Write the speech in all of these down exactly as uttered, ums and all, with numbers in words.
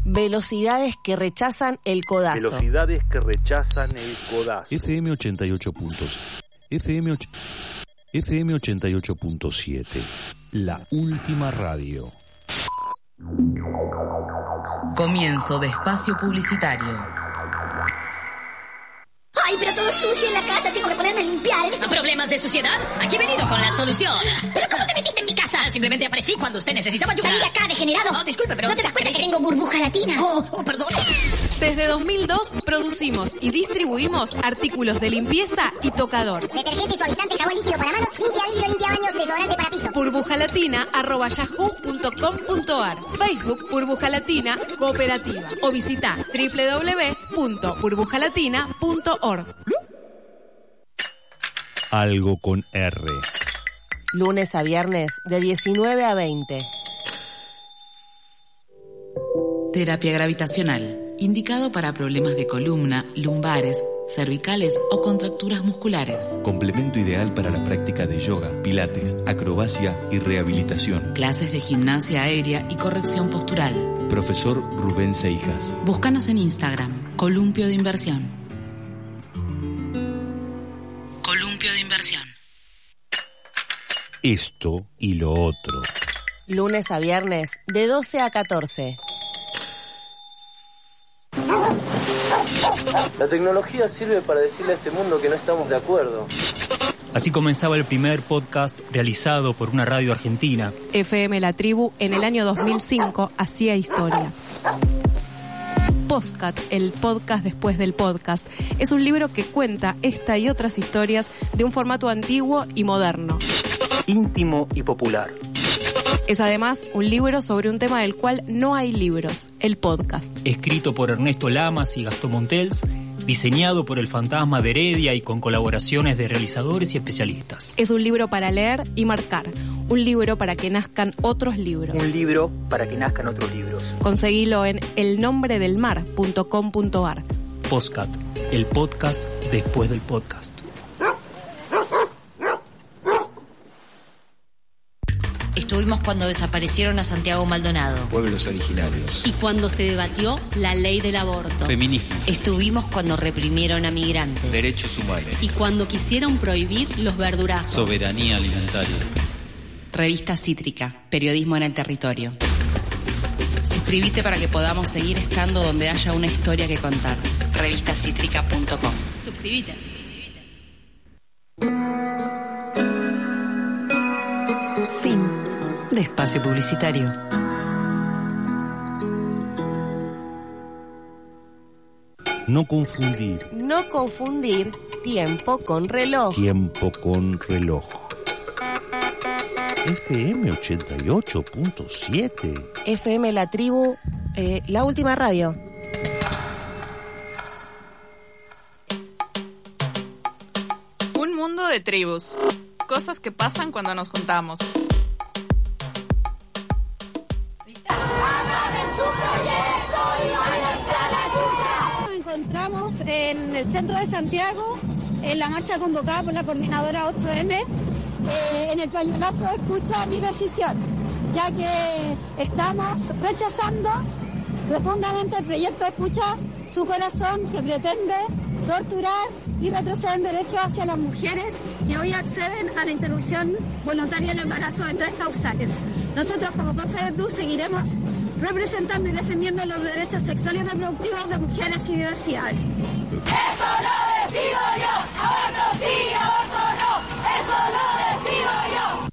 Velocidades que rechazan el codazo. Velocidades que rechazan el codazo. F M ochenta y ocho puntos. F M och... F M ochenta y ocho punto siete. La última radio. Comienzo de espacio publicitario. Ay, pero todo sucio en la casa, tengo que ponerme a limpiar. ¿Problemas de suciedad? Aquí he venido con la solución. ¿Pero cómo te metiste en mi casa? Simplemente aparecí cuando usted necesitaba ayuda. Salí de acá, degenerado. No, disculpe, pero... ¿No te das cuenta que tengo burbuja latina? Oh, oh, perdón. Desde dos mil dos producimos y distribuimos artículos de limpieza y tocador. Detergente, suavizante, jabón líquido para manos, limpia vidrio, limpia baños, desodorante para piso. burbujalatina arroba yahoo punto com punto ar. Facebook Burbuja Latina Cooperativa. O visita doble u doble u doble u punto burbujalatina punto org. Algo con R. Lunes a viernes de diecinueve a veinte. Terapia gravitacional. Indicado para problemas de columna, lumbares, cervicales o contracturas musculares. Complemento ideal para la práctica de yoga, pilates, acrobacia y rehabilitación. Clases de gimnasia aérea y corrección postural. Profesor Rubén Seijas. Búscanos en Instagram, Columpio de Inversión. Columpio de Inversión. Esto y lo otro. Lunes a viernes de doce a catorce. La tecnología sirve para decirle a este mundo que no estamos de acuerdo. Así comenzaba el primer podcast realizado por una radio argentina. F M La Tribu en el año dos mil cinco hacía historia. Postcat, el podcast después del podcast, es un libro que cuenta esta y otras historias de un formato antiguo y moderno. Íntimo y popular. Es además un libro sobre un tema del cual no hay libros, el podcast. Escrito por Ernesto Lamas y Gastón Montels, diseñado por el Fantasma de Heredia y con colaboraciones de realizadores y especialistas. Es un libro para leer y marcar, un libro para que nazcan otros libros. Un libro para que nazcan otros libros. Conseguilo en el nombre del mar punto com punto ar. Postcat, el podcast después del podcast. Estuvimos cuando desaparecieron a Santiago Maldonado. Pueblos originarios. Y cuando se debatió la ley del aborto. Feminismo. Estuvimos cuando reprimieron a migrantes. Derechos humanos. Y cuando quisieron prohibir los verdurazos. Soberanía alimentaria. Revista Cítrica, periodismo en el territorio. Suscríbete para que podamos seguir estando donde haya una historia que contar. revista cítrica punto com. Suscríbete. Fin de espacio publicitario. No confundir No confundir tiempo con reloj. tiempo con reloj. F M ochenta y ocho punto siete. F M La Tribu, eh, la última radio. Un mundo de tribus. Cosas que pasan cuando nos juntamos. Nos encontramos en el centro de Santiago, en la marcha convocada por la coordinadora ocho eme, eh, en el pañuelazo Escucha mi decisión, ya que estamos rechazando rotundamente el proyecto Escucha su corazón, que pretende torturar y retroceder en derechos hacia las mujeres que hoy acceden a la interrupción voluntaria del embarazo en tres causales. Nosotros como Confedeplu seguiremos representando y defendiendo los derechos sexuales y reproductivos de mujeres y diversidades. ¡Eso lo decido yo! ¡Aborto sí, aborto no! ¡Eso lo decido yo!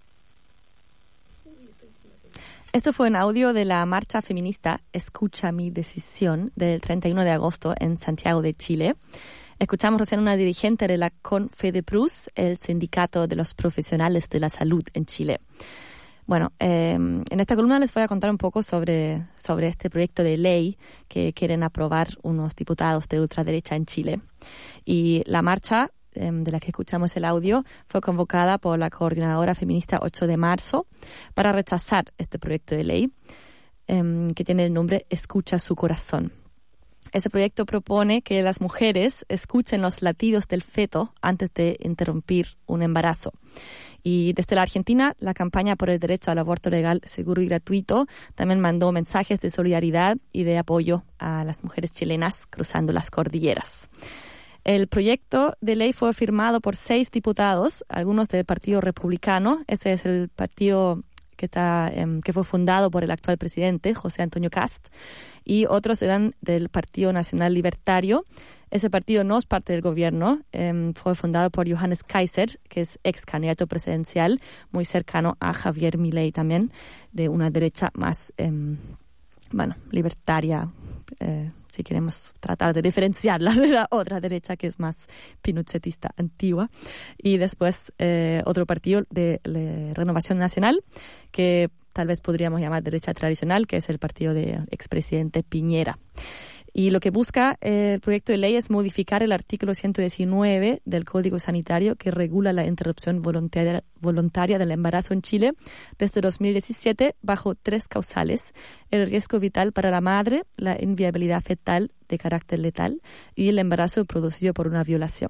Esto fue un audio de la marcha feminista Escucha mi decisión del treinta y uno de agosto en Santiago de Chile. Escuchamos recién una dirigente de la Confedeprus, el sindicato de los profesionales de la salud en Chile. Bueno, eh, en esta columna les voy a contar un poco sobre, sobre este proyecto de ley que quieren aprobar unos diputados de ultraderecha en Chile. Y la marcha eh, de la que escuchamos el audio fue convocada por la coordinadora feminista ocho de marzo para rechazar este proyecto de ley eh, que tiene el nombre Escucha su corazón. Ese proyecto propone que las mujeres escuchen los latidos del feto antes de interrumpir un embarazo. Y desde la Argentina, la campaña por el derecho al aborto legal, seguro y gratuito también mandó mensajes de solidaridad y de apoyo a las mujeres chilenas cruzando las cordilleras. El proyecto de ley fue firmado por seis diputados, algunos del Partido Republicano. Ese es el partido que está eh, que fue fundado por el actual presidente, José Antonio Kast, y otros eran del Partido Nacional Libertario. Ese partido no es parte del gobierno, eh, fue fundado por Johannes Kaiser, que es ex candidato presidencial, muy cercano a Javier Milei también, de una derecha más, eh, bueno, libertaria, eh, si queremos tratar de diferenciarla de la otra derecha que es más pinochetista antigua. Y después eh, otro partido de, de Renovación Nacional, que tal vez podríamos llamar derecha tradicional, que es el partido del expresidente Piñera. Y lo que busca eh, el proyecto de ley es modificar el artículo ciento diecinueve del Código Sanitario que regula la interrupción voluntaria, voluntaria del embarazo en Chile desde dos mil diecisiete bajo tres causales: el riesgo vital para la madre, la inviabilidad fetal de carácter letal y el embarazo producido por una violación.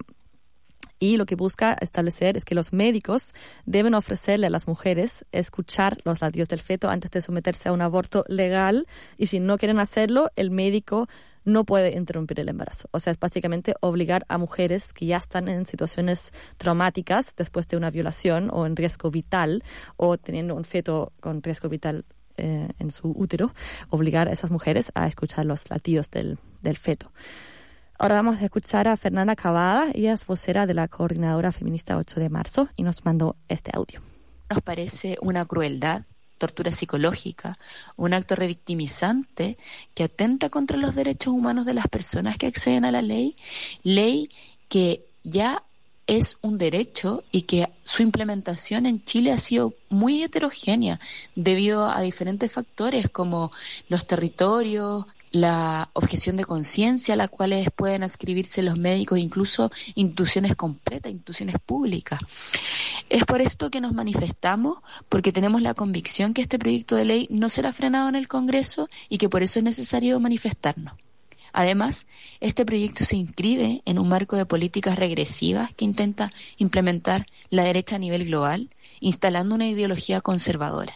Y lo que busca establecer es que los médicos deben ofrecerle a las mujeres escuchar los latidos del feto antes de someterse a un aborto legal, y si no quieren hacerlo, el médico no puede interrumpir el embarazo. O sea, es básicamente obligar a mujeres que ya están en situaciones traumáticas después de una violación o en riesgo vital o teniendo un feto con riesgo vital eh, en su útero, obligar a esas mujeres a escuchar los latidos del, del feto. Ahora vamos a escuchar a Fernanda Cavada, ella es vocera de la Coordinadora Feminista ocho de marzo y nos mandó este audio. Nos parece una crueldad, tortura psicológica, un acto revictimizante que atenta contra los derechos humanos de las personas que acceden a la ley, ley que ya es un derecho y que su implementación en Chile ha sido muy heterogénea debido a diferentes factores como los territorios, la objeción de conciencia a las cuales pueden adscribirse los médicos, incluso instituciones completas, instituciones públicas. Es por esto que nos manifestamos, porque tenemos la convicción que este proyecto de ley no será frenado en el Congreso y que por eso es necesario manifestarnos. Además, este proyecto se inscribe en un marco de políticas regresivas que intenta implementar la derecha a nivel global, instalando una ideología conservadora.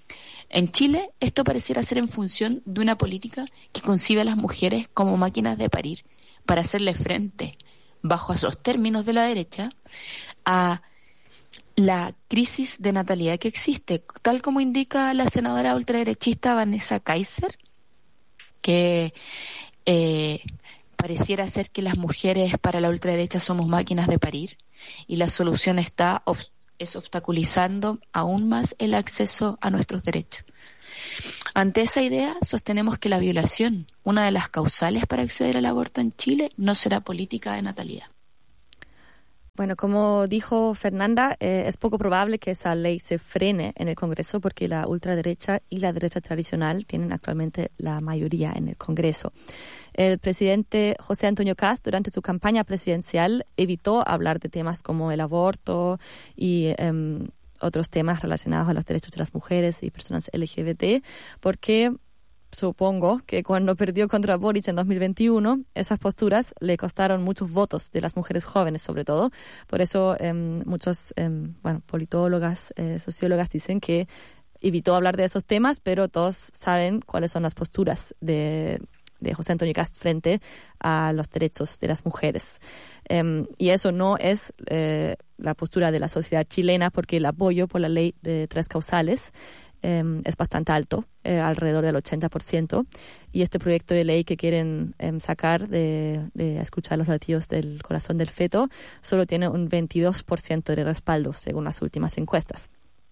En Chile, esto pareciera ser en función de una política que concibe a las mujeres como máquinas de parir para hacerle frente, bajo esos términos de la derecha, a la crisis de natalidad que existe, tal como indica la senadora ultraderechista Vanessa Kaiser, que eh, pareciera ser que las mujeres para la ultraderecha somos máquinas de parir y la solución está obs- es obstaculizando aún más el acceso a nuestros derechos. Ante esa idea, sostenemos que la violación, una de las causales para acceder al aborto en Chile, no será política de natalidad. Bueno, como dijo Fernanda, eh, es poco probable que esa ley se frene en el Congreso porque la ultraderecha y la derecha tradicional tienen actualmente la mayoría en el Congreso. El presidente José Antonio Kast, durante su campaña presidencial, evitó hablar de temas como el aborto y eh, otros temas relacionados a los derechos de las mujeres y personas L G B T, porque supongo que cuando perdió contra Boric en dos mil veintiuno, esas posturas le costaron muchos votos de las mujeres jóvenes, sobre todo. Por eso eh, muchos eh, bueno, politólogas, eh, sociólogas dicen que evitó hablar de esos temas, pero todos saben cuáles son las posturas de, de José Antonio Kast frente a los derechos de las mujeres. Eh, y eso no es eh, la postura de la sociedad chilena, porque el apoyo por la ley de tres causales Eh, es bastante alto, eh, alrededor del ochenta por ciento, y este proyecto de ley que quieren eh, sacar de, de escuchar los latidos del corazón del feto solo tiene un veintidós por ciento de respaldo según las últimas encuestas.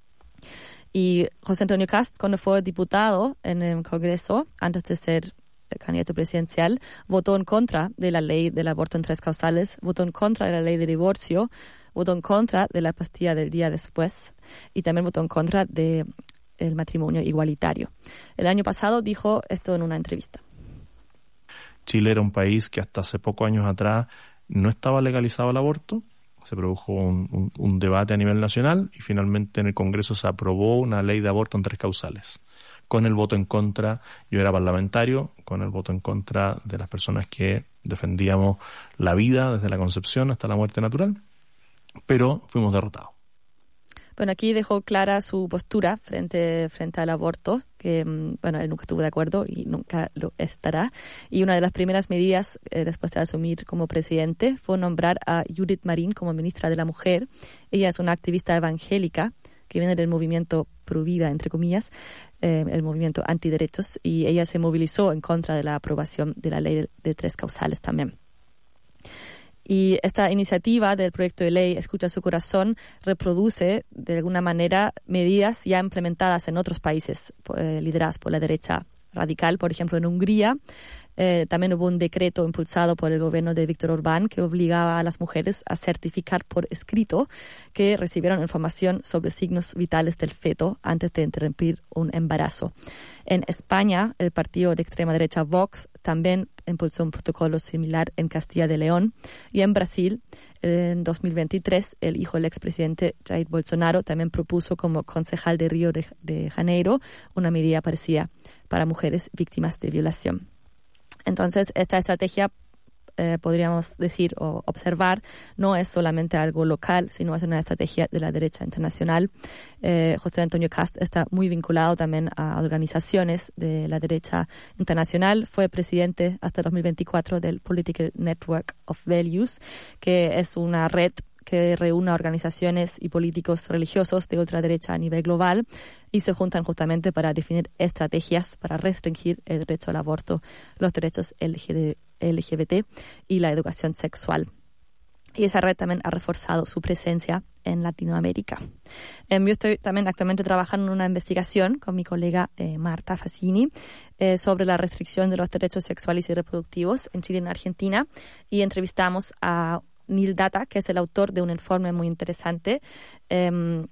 Y José Antonio Kast, cuando fue diputado en el Congreso, antes de ser candidato presidencial, votó en contra de la ley del aborto en tres causales, votó en contra de la ley de divorcio, votó en contra de la pastilla del día después y también votó en contra de el matrimonio igualitario. El año pasado dijo esto en una entrevista. Chile era un país que hasta hace pocos años atrás no estaba legalizado el aborto. Se produjo un, un, un debate a nivel nacional y finalmente en el Congreso se aprobó una ley de aborto en tres causales. con el voto en contra. Yo era parlamentario, con el voto en contra de las personas que defendíamos la vida desde la concepción hasta la muerte natural, pero fuimos derrotados. Bueno, aquí dejó clara su postura frente, frente al aborto, que, bueno, él nunca estuvo de acuerdo y nunca lo estará. Y una de las primeras medidas eh, después de asumir como presidente fue nombrar a Judith Marín como ministra de la Mujer. Ella es una activista evangélica que viene del movimiento pro vida, entre comillas, eh, el movimiento antiderechos, y ella se movilizó en contra de la aprobación de la ley de tres causales también. Y esta iniciativa del proyecto de ley Escucha su corazón reproduce de alguna manera medidas ya implementadas en otros países eh, lideradas por la derecha radical. Por ejemplo, en Hungría eh, también hubo un decreto impulsado por el gobierno de Víctor Orbán que obligaba a las mujeres a certificar por escrito que recibieron información sobre signos vitales del feto antes de interrumpir un embarazo. En España, el partido de extrema derecha Vox también impulsó un protocolo similar en Castilla de León. Y en Brasil, en dos mil veintitrés, el hijo del expresidente Jair Bolsonaro también propuso como concejal de Río de, de Janeiro una medida parecida para mujeres víctimas de violación. Entonces, esta estrategia, eh, podríamos decir o observar, no es solamente algo local, sino es una estrategia de la derecha internacional. Eh, José Antonio Kast está muy vinculado también a organizaciones de la derecha internacional. Fue presidente hasta dos mil veinticuatro del Political Network of Values, que es una red que reúne a organizaciones y políticos religiosos de ultraderecha a nivel global y se juntan justamente para definir estrategias para restringir el derecho al aborto, los derechos L G B T y la educación sexual. Y esa red también ha reforzado su presencia en Latinoamérica. Eh, yo estoy también actualmente trabajando en una investigación con mi colega eh, Marta Fassini eh, sobre la restricción de los derechos sexuales y reproductivos en Chile y en Argentina, y entrevistamos a Neil Data, que es el autor de un informe muy interesante eh,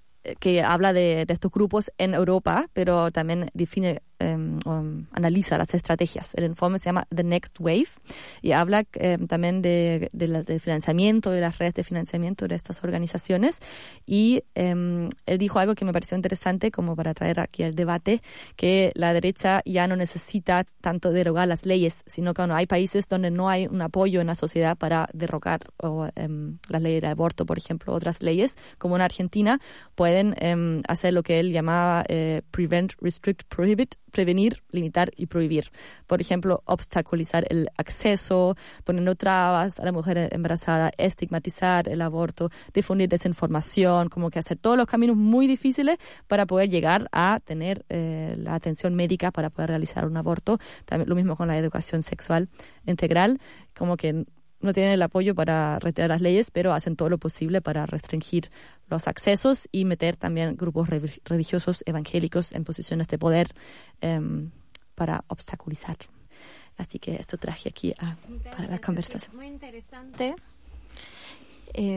que habla de, de estos grupos en Europa, pero también define, eh, um, analiza las estrategias. El informe se llama The Next Wave y habla eh, también de, de la, del financiamiento, de las redes de financiamiento de estas organizaciones. Y eh, él dijo algo que me pareció interesante como para traer aquí al debate, que la derecha ya no necesita tanto derogar las leyes, sino que bueno, hay países donde no hay un apoyo en la sociedad para derrocar o, eh, las leyes de aborto, por ejemplo, otras leyes, como en Argentina, pueden eh, hacer lo que él llamaba eh, prevent, restrict, prohibit, prevenir, limitar y prohibir. Por ejemplo, obstaculizar el acceso, poniendo trabas a la mujer embarazada, estigmatizar el aborto, difundir desinformación, como que hacer todos los caminos muy difíciles para poder llegar a tener eh, la atención médica para poder realizar un aborto. También lo mismo con la educación sexual integral, como que no tienen el apoyo para retirar las leyes, pero hacen todo lo posible para restringir los accesos y meter también grupos religiosos evangélicos en posiciones de poder eh, para obstaculizar. Así que esto traje aquí a, para la conversación. Muy interesante.